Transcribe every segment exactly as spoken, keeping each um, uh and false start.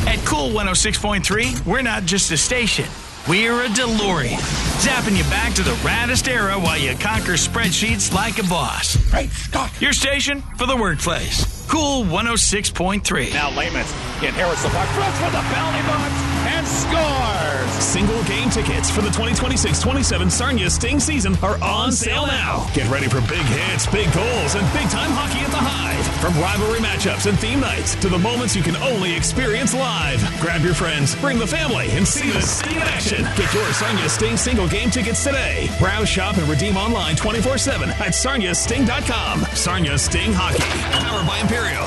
At Cool one oh six point three, we're not just a station. We're a DeLorean, zapping you back to the raddest era while you conquer spreadsheets like a boss. Great Scott! Your station for the workplace. Cool one oh six point three. Now Layman's inherits the puck, throws for the penalty box, and scores! Single game tickets for the twenty twenty-six twenty-seven Sarnia Sting season are on sale now. Get ready for big hits, big goals, and big-time hockey at the Hive. From rivalry matchups and theme nights to the moments you can only experience live. Grab your friends, bring the family, and see the Sting in action. Get your Sarnia Sting single game tickets today. Browse, shop, and redeem online twenty-four seven at sarnia sting dot com. Sarnia Sting Hockey. Powered by Imperial.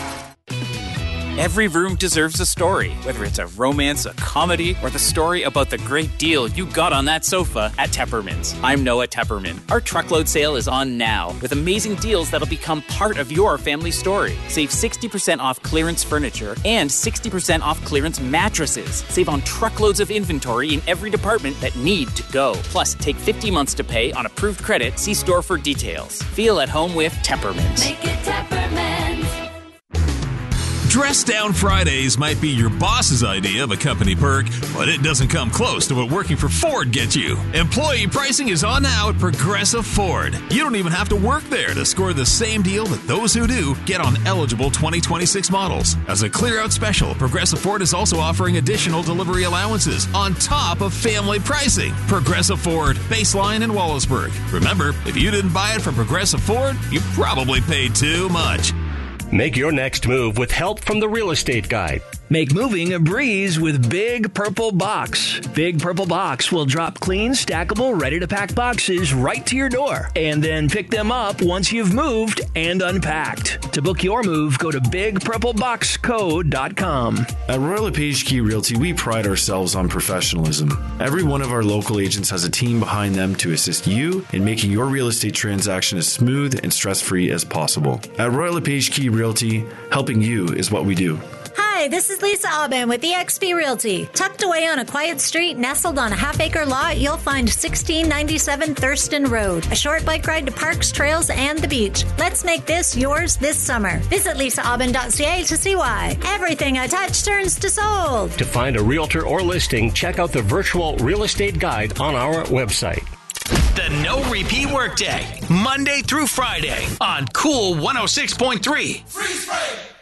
Every room deserves a story, whether it's a romance, a comedy, or the story about the great deal you got on that sofa at Tepperman's. I'm Noah Tepperman. Our truckload sale is on now, with amazing deals that'll become part of your family story. Save sixty percent off clearance furniture and sixty percent off clearance mattresses. Save on truckloads of inventory in every department that need to go. Plus, take fifty months to pay on approved credit. See store for details. Feel at home with Tepperman's. Make it Tepperman's. Dress Down Fridays might be your boss's idea of a company perk, but it doesn't come close to what working for Ford gets you. Employee pricing is on now at Progressive Ford. You don't even have to work there to score the same deal that those who do get on eligible twenty twenty-six models. As a clear-out special, Progressive Ford is also offering additional delivery allowances on top of family pricing. Progressive Ford, Baseline and Wallaceburg. Remember, if you didn't buy it from Progressive Ford, you probably paid too much. Make your next move with help from the Real Estate Guide. Make moving a breeze with Big Purple Box. Big Purple Box will drop clean, stackable, ready-to-pack boxes right to your door and then pick them up once you've moved and unpacked. To book your move, go to big purple box co dot com. At Royal LePage Key Realty, we pride ourselves on professionalism. Every one of our local agents has a team behind them to assist you in making your real estate transaction as smooth and stress-free as possible. At Royal LePage Key Realty, helping you is what we do. Hi, this is Lisa Aubin with eXp Realty. Tucked away on a quiet street, nestled on a half-acre lot, you'll find sixteen ninety-seven Thurston Road. A short bike ride to parks, trails, and the beach. Let's make this yours this summer. Visit lisa aubin dot c a to see why. Everything I touch turns to sold. To find a realtor or listing, check out the virtual real estate guide on our website. The No Repeat Workday, Monday through Friday on Cool one oh six point three. Freeze frame!